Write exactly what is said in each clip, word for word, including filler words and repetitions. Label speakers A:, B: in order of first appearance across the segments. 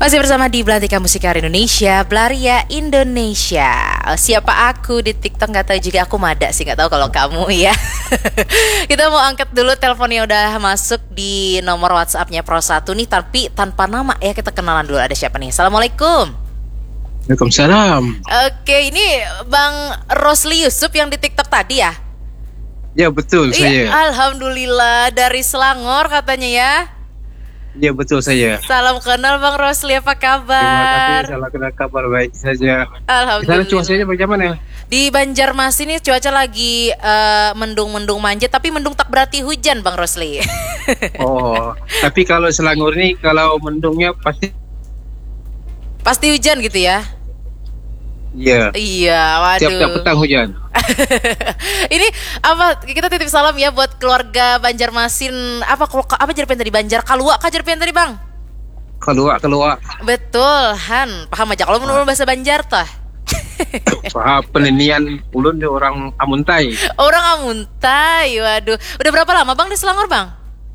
A: Masih bersama di Belantika Musikar Indonesia, Blaria Indonesia. Siapa aku di TikTok nggak tahu juga, aku Mada sih, nggak tahu kalau kamu ya. Kita mau angkat dulu teleponnya, udah masuk di nomor WhatsApp-nya Pro satu nih, tapi tanpa nama ya. Kita kenalan dulu, ada siapa nih? Assalamualaikum.
B: Waalaikumsalam.
A: Oke, ini Bang Rosli Yusuf yang di TikTok tadi ya?
B: Ya betul,
A: iya,
B: saya.
A: Alhamdulillah, dari Selangor katanya ya.
B: Ya betul, saya.
A: Salam kenal Bang Rosli, apa kabar?
B: Terima kasih, salam kenal, kabar baik saja.
A: Alhamdulillah.
B: Di sana cuacanya bagaimana?
A: Di Banjarmasin ini cuaca lagi uh, mendung-mendung manja, tapi mendung tak berarti hujan Bang Rosli.
B: Oh, tapi kalau Selangor ini kalau mendungnya pasti
A: pasti hujan gitu ya?
B: Iya.
A: Iya, waduh.
B: Tiap-tiap petang hujan.
A: Ini apa, kita titip salam ya buat keluarga Banjarmasin. Apa apa Jerpen tadi, Banjar Kalua kah Jerpen tadi Bang?
B: Kalua, Kalua.
A: Betul, Han. Paham aja kalau menurut bahasa Banjar toh.
B: Wah, peninian ulun di orang Amuntai.
A: Orang Amuntai, waduh. Udah berapa lama Bang di Selangor Bang?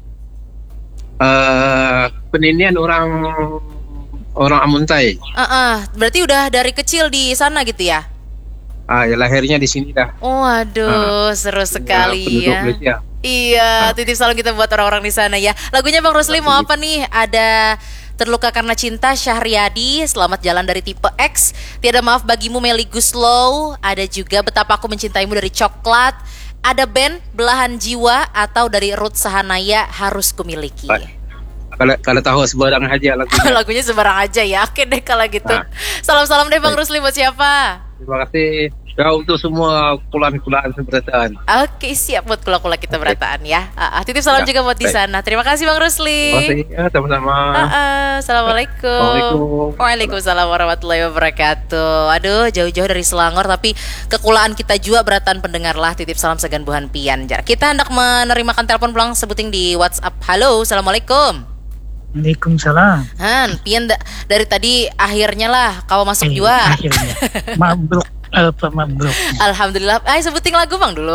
B: Uh, peninian orang orang Amuntai.
A: Uh -uh, berarti udah dari kecil di sana gitu ya?
B: Ah, ya lahirnya di sini dah.
A: Oh, waduh, uh, seru sekali ya.
B: ya.
A: Iya, titip salam kita buat orang-orang di sana ya. Lagunya Bang Rosli mau apa nih? Ada Terluka Karena Cinta Syahriadi, Selamat Jalan dari Tipe X, Tiada Maaf Bagimu Melly Guslow, ada juga Betapa Aku Mencintaimu dari Coklat, ada band Belahan Jiwa, atau dari Ruth Sahanaya, Harus Kumiliki.
B: Kalau kalau tahu sembarang aja lagunya.
A: Lagunya sembarang aja ya. Oke deh kalau gitu. Nah. Salam-salam deh Bang Rosli buat siapa?
B: Terima kasih. Ya, untuk semua kulaan-kulaan seberataan.
A: Oke, siap buat kula-kula kita berataan ya. Uh, uh, titip salam ya, juga buat baik. Di sana. Terima kasih Bang Rosli.
B: Terima kasih. Ya, sama-sama.
A: Uh, uh, Assalamualaikum.
B: Waalaikumsalam.
A: Waalaikumsalam warahmatullahi wabarakatuh. Aduh, jauh-jauh dari Selangor, tapi kekulaan kita juga berataan pendengar lah. Titip salam segan buhan pian. Kita hendak menerimakan telepon pulang sebuting di WhatsApp. Halo, Assalamualaikum.
C: Waalaikumsalam.
A: Han, pian da- dari tadi akhirnya lah kau masuk eh, juga.
C: Akhirnya. Mabruk. Alfa mabruk.
A: Alhamdulillah. Ayo sebutin lagu Bang dulu.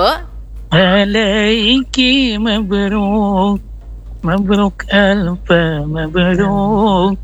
C: Alaiki mabruk. Mabruk alfa mabruk.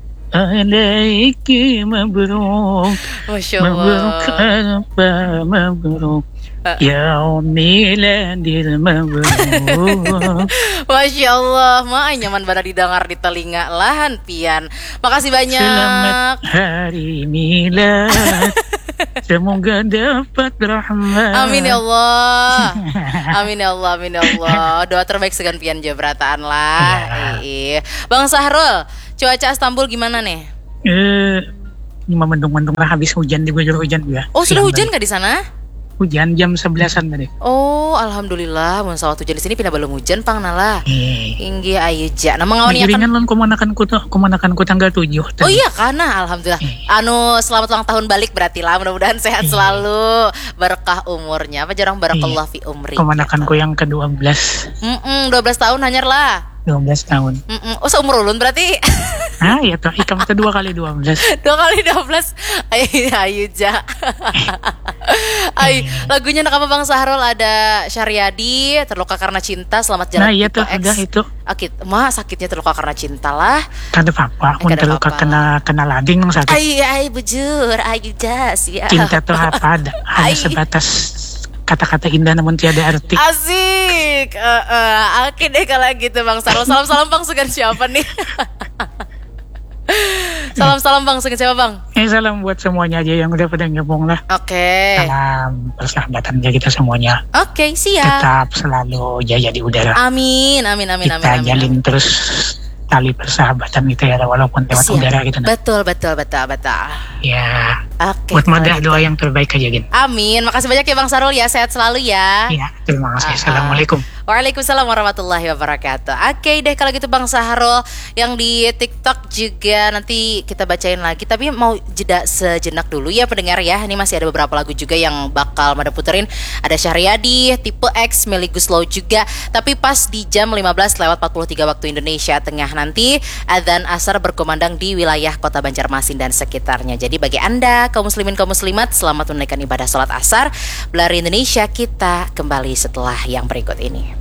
C: Alaiki mabruk.
A: Masya Allah.
C: Mabruk alfa mabruk. Uh. Ya miladil mabruk.
A: Masya Allah, mah nyaman banget didengar di telinga lahan pian. Makasih banyak.
C: Selamat hari milad. Semoga dapat rahmat.
A: Amin ya Allah. Amin ya Allah, amin ya Allah. Doa terbaik segan pian jo berataan lah. Ya. Iya. Bang Sahrul, cuaca Istanbul gimana nih?
C: Eh, cuma mendung-mendung lah, habis hujan, diguyur hujan juga.
A: Oh, sudah hujan nggak di sana?
C: Hujan jam sebelasan tadi.
A: Oh, alhamdulillah. Mun sawat hujan di sini pindah belum hujan pang nala.
C: Eh.
A: Hingga ayu ja. Nama ngawani
C: akan lan kumanakan ku kumanakan ku tanggal tujuh.
A: Tadi. Oh iya, karena alhamdulillah. Eh. Anu selamat ulang tahun balik berarti lah. Mudah-mudahan sehat eh. selalu. Berkah umurnya. Apa jarang barakallah eh. fi umri.
C: Kumanakan ku yang kedua belas.
A: Mm dua belas tahun hanyar lah.
C: dua belas tahun.
A: Mm-mm. Oh, seumur ulun berarti.
C: Ah, iya toh. Ikam itu dua kali dua belas.
A: Dua kali dua belas. Ayo, ayo ja. Ay, lagunya nak apa Bang Sahrul? Ada Syahriadi, Terluka Karena Cinta, Selamat Jalan.
C: Nah, iya tuh, udah itu.
A: Akit, mah sakitnya terluka karena cinta lah.
C: Kada apa-apa, mun terluka kena kena lading nang sakit.
A: Ay, ay, bujur, ayo jas ya.
C: Cinta tuh apa? Ada hanya sebatas kata-kata indah namun tiada arti.
A: Asik. Uh, uh, Oke deh kalau gitu Bang Sahrul. Salam-salam Bang, sugan siapa nih? Salam-salam Bang, sugan siapa Bang?
C: Eh, salam buat semuanya aja yang udah pada ngomong lah.
A: Oke. Okay.
C: Salam persahabatan aja kita semuanya.
A: Oke, okay, siap.
C: Tetap selalu jaya di udara.
A: Amin, amin, amin,
C: kita
A: amin. Kita
C: jalin
A: amin.
C: terus tali persahabatan kita ya, walaupun lewat
A: siap.
C: Udara gitu.
A: Betul, betul, betul, betul.
C: Ya.
A: Oke.
C: Buat Mada doa yang terbaik aja Gin.
A: Amin. Makasih banyak ya Bang Sahrul ya. Sehat selalu ya.
C: Iya, terima kasih. Uh, Assalamualaikum.
A: Waalaikumsalam warahmatullahi wabarakatuh. Oke deh kalau gitu Bang Sahrul. Yang di TikTok juga nanti kita bacain lagi. Tapi mau jeda sejenak dulu ya pendengar ya. Ini masih ada beberapa lagu juga yang bakal Mada puterin. Ada Syahriadi, Tipe X, Melly Guslow juga. Tapi pas di jam lima belas lewat empat puluh tiga waktu Indonesia Tengah nanti adzan asar berkumandang di wilayah Kota Banjarmasin dan sekitarnya. Jadi bagi Anda kaum muslimin kaum muslimat, selamat menunaikan ibadah sholat asar. Blaria Indonesia, kita kembali setelah yang berikut ini.